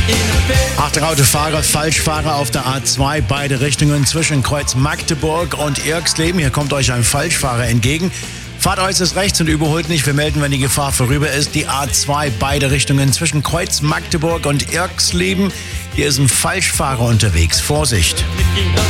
Achtung, Autofahrer, Falschfahrer auf der A2, beide Richtungen zwischen Kreuz Magdeburg und Irxleben. Hier kommt euch ein Falschfahrer entgegen. Fahrt äußerst rechts und überholt nicht. Wir melden, wenn die Gefahr vorüber ist. Die A2, beide Richtungen zwischen Kreuz Magdeburg und Irxleben. Hier ist ein Falschfahrer unterwegs. Vorsicht!